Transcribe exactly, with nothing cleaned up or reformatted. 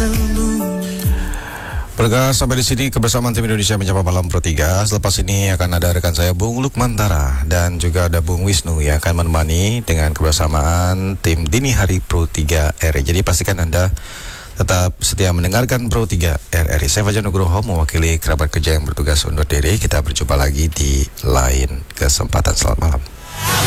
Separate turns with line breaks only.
Bergas sampai di sini kebersamaan tim Indonesia menyapa malam Pro tiga. Selepas ini akan ada rekan saya Bung Lukmantara dan juga ada Bung Wisnu yang akan menemani dengan kebersamaan tim Dini Hari Pro tiga R I. Jadi pastikan Anda tetap setia mendengarkan Pro tiga R R I. Saya Fajar Nugroho mewakili kerabat kerja yang bertugas undur diri. Kita berjumpa lagi di lain kesempatan. Selamat malam.